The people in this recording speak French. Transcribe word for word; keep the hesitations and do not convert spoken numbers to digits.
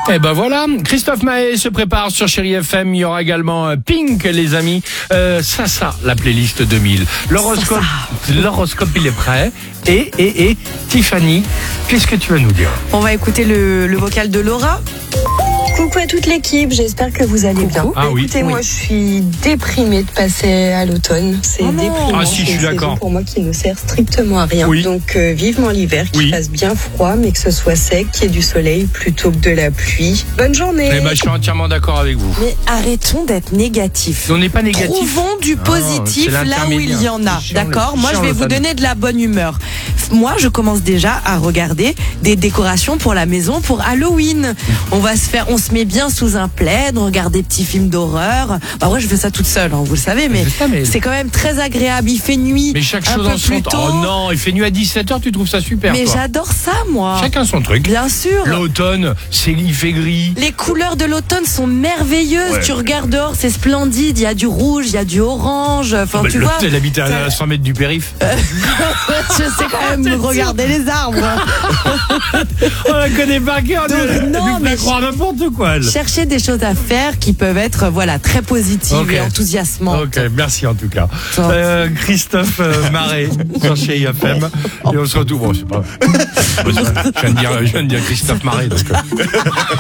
Et ben voilà, Christophe Maé se prépare sur Chéri F M. Il y aura également euh, Pink, les amis. Euh, ça, ça, la playlist deux mille. L'horoscope, l'horoscope, il est prêt. Et, et, et, Tiffany, qu'est-ce que tu vas nous dire? On va écouter le, le vocal de Laura. Coucou à toute l'équipe, j'espère que vous allez bien. Ah oui. Écoutez, Oui. moi je suis déprimée de passer à l'automne. C'est Oh non. déprimant. Ah si, je C'est suis une d'accord. saison pour moi qui ne sert strictement à rien. Oui. Donc euh, vivement l'hiver, qu'il Oui. fasse bien froid, mais que ce soit sec, qu'il y ait du soleil plutôt que de la pluie. Bonne journée. Eh ben, je suis entièrement d'accord avec vous. Mais arrêtons d'être négatifs. On n'est pas négatif. Trouvons du Ah, positif c'est là où il y en a. C'est chiant, D'accord? le- Moi, je chiant, vais le vous fameux. donner de la bonne humeur. Moi, je commence déjà à regarder des décorations pour la maison pour Halloween. On va se faire, on se met bien sous un plaid, on regarde des petits films d'horreur. Bah, moi, je fais ça toute seule, hein, vous le savez, mais Je sais, mais- c'est quand même très agréable. Il fait nuit. Mais chaque un chose peu en son plus temps. tôt. Oh non, il fait nuit à dix-sept heures, tu trouves ça super, Mais toi. j'adore ça, moi. Chacun son truc. Bien sûr. L'automne, c'est, il fait gris. Les couleurs de l'automne sont merveilleuses. Ouais. Tu regardes dehors, c'est splendide. Il y a du rouge, il y a du orange. Enfin, Bah, tu l'autre, vois. elle habite à ça- cent mètres du périph'. Je sais quand même regarder les arbres. On la connaît par cœur. Donc, Elle non, nous fait mais croire n'importe quoi, elle. Chercher des choses à faire qui peuvent être voilà très positives Ok. et enthousiasmantes. Ok, merci en tout cas. Tant. Euh, Christophe euh, Maé sur Chéri F M. Et on se retrouve. Bon, c'est pas. Je viens de dire, je viens de dire Christophe Maé. Donc, euh.